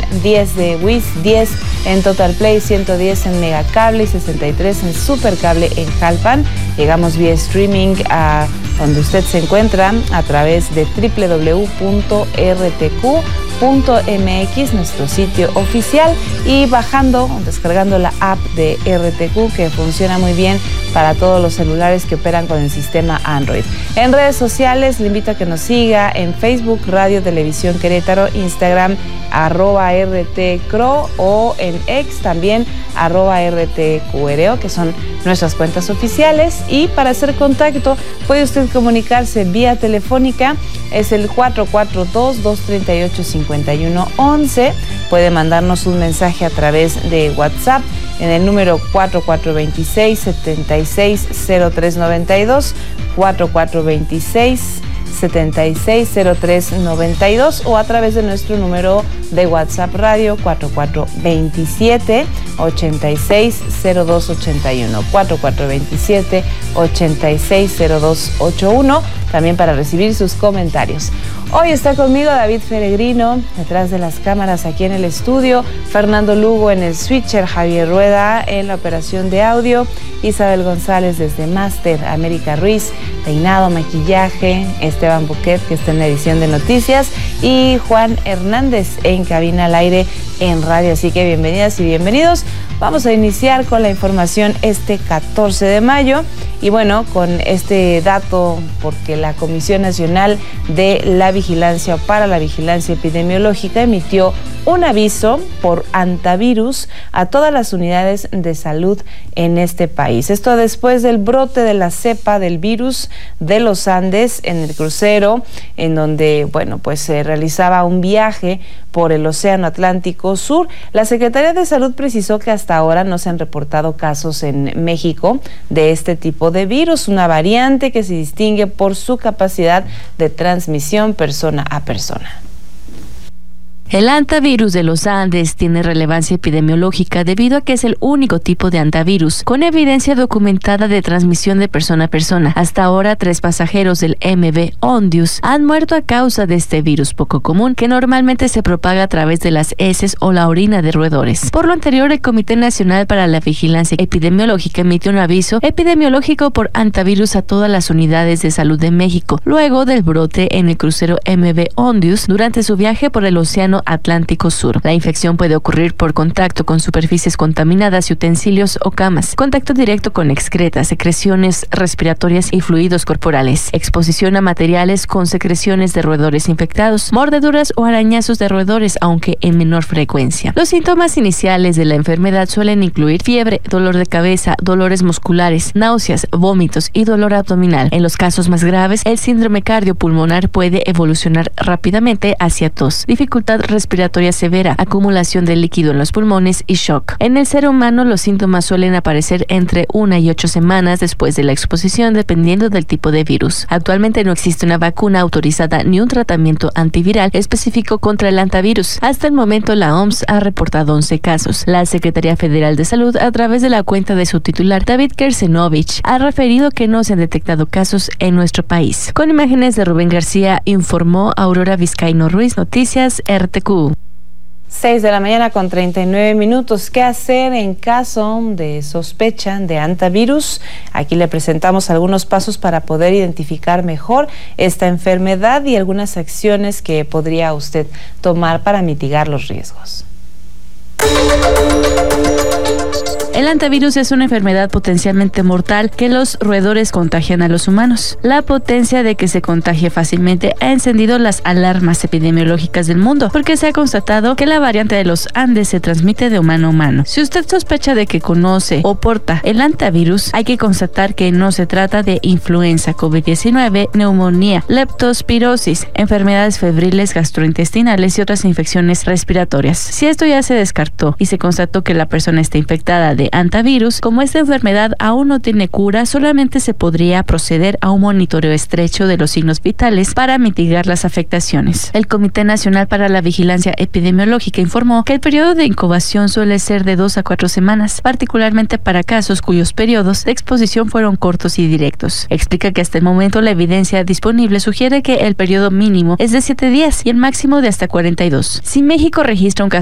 10 de Wiz, 10 en Total Play, 110 en Megacable y 63 en Supercable en Jalpan. Llegamos vía streaming a donde usted se encuentra a través de www.rtq.mx, nuestro sitio oficial, y bajando o descargando la app de RTQ, que funciona muy bien para todos los celulares que operan con el sistema Android. En redes sociales le invito a que nos siga en Facebook, Radio Televisión Querétaro, Instagram, @RTCRO, o en X también, @RTQRO, que son nuestras cuentas oficiales. Y para hacer contacto puede usted comunicarse vía telefónica, es el 442-238-5111. Puede mandarnos un mensaje a través de WhatsApp en el número 4426-760392, 4426-760392, o a través de nuestro número de WhatsApp Radio 4427-860281, 4427-860281, también para recibir sus comentarios. Hoy está conmigo David Peregrino, detrás de las cámaras aquí en el estudio, Fernando Lugo en el switcher, Javier Rueda en la operación de audio, Isabel González desde Máster, América Ruiz, peinado, maquillaje, Esteban Buquet, que está en la edición de noticias, y Juan Hernández en cabina al aire en radio. Así que bienvenidas y bienvenidos. Vamos a iniciar con la información este 14 de mayo. Y bueno, con este dato, porque la Comisión Nacional de la Vigilancia para la Vigilancia Epidemiológica emitió un aviso por antivirus a todas las unidades de salud en este país. Esto después del brote de la cepa del virus de los Andes en el crucero, en donde, bueno, pues se realizaba un viaje por el Océano Atlántico Sur. La Secretaría de Salud precisó que hasta ahora no se han reportado casos en México de este tipo de virus, una variante que se distingue por su capacidad de transmisión persona a persona. El antivirus de los Andes tiene relevancia epidemiológica debido a que es el único tipo de antivirus con evidencia documentada de transmisión de persona a persona. Hasta ahora, 3 pasajeros del MV Ondius han muerto a causa de este virus poco común que normalmente se propaga a través de las heces o la orina de roedores. Por lo anterior, el Comité Nacional para la Vigilancia Epidemiológica emitió un aviso epidemiológico por antivirus a todas las unidades de salud de México, luego del brote en el crucero MV Ondius durante su viaje por el Océano Atlántico Sur. La infección puede ocurrir por contacto con superficies contaminadas y utensilios o camas, contacto directo con excretas, secreciones respiratorias y fluidos corporales, exposición a materiales con secreciones de roedores infectados, mordeduras o arañazos de roedores, aunque en menor frecuencia. Los síntomas iniciales de la enfermedad suelen incluir fiebre, dolor de cabeza, dolores musculares, náuseas, vómitos y dolor abdominal. En los casos más graves, el síndrome cardiopulmonar puede evolucionar rápidamente hacia tos, dificultad respiratoria severa, acumulación de líquido en los pulmones y shock. En el ser humano, los síntomas suelen aparecer entre 1 y 8 semanas después de la exposición, dependiendo del tipo de virus. Actualmente no existe una vacuna autorizada ni un tratamiento antiviral específico contra el antivirus. Hasta el momento, la OMS ha reportado 11 casos. La Secretaría Federal de Salud, a través de la cuenta de su titular, David Kersenovich, ha referido que no se han detectado casos en nuestro país. Con imágenes de Rubén García, informó Aurora Vizcaíno Ruiz, Noticias RTQ. 6 de la mañana con 39 minutos. ¿Qué hacer en caso de sospecha de antivirus? Aquí le presentamos algunos pasos para poder identificar mejor esta enfermedad y algunas acciones que podría usted tomar para mitigar los riesgos. El antivirus es una enfermedad potencialmente mortal que los roedores contagian a los humanos. La potencia de que se contagie fácilmente ha encendido las alarmas epidemiológicas del mundo, porque se ha constatado que la variante de los Andes se transmite de humano a humano. Si usted sospecha de que conoce o porta el antivirus, hay que constatar que no se trata de influenza, COVID-19, neumonía, leptospirosis, enfermedades febriles gastrointestinales y otras infecciones respiratorias. Si esto ya se descartó y se constató que la persona está infectada de antivirus, como esta enfermedad aún no tiene cura, solamente se podría proceder a un monitoreo estrecho de los signos vitales para mitigar las afectaciones. El Comité Nacional para la Vigilancia Epidemiológica informó que el periodo de incubación suele ser de 2 a 4 semanas, particularmente para casos cuyos periodos de exposición fueron cortos y directos. Explica que hasta el momento la evidencia disponible sugiere que el periodo mínimo es de 7 días y el máximo de hasta 42. Si México registra un caso